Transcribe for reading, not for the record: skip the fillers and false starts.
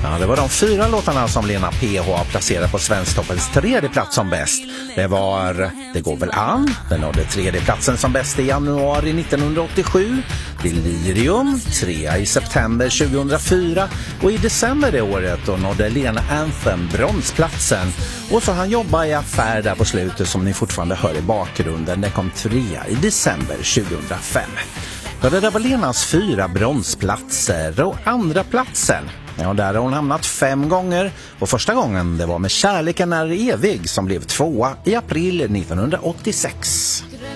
Ja, det var de 4 låtarna som Lena PH placerade på Svensktoppens 3:e plats som bäst. Det var Det går väl an, den nådde 3:e platsen som bäst i januari 1987. Delirium, 3 i september 2004. Och i december det året då nådde Lena Anthem bronsplatsen. Och så han jobba i affär där på slutet som ni fortfarande hör i bakgrunden. Den kom 3 i december 2005. Ja, det där var Lenas 4 bronsplatser och andra platsen. Ja, där har hon hamnat 5 gånger och första gången det var med Kärleken är evig som blev 2 i april 1986.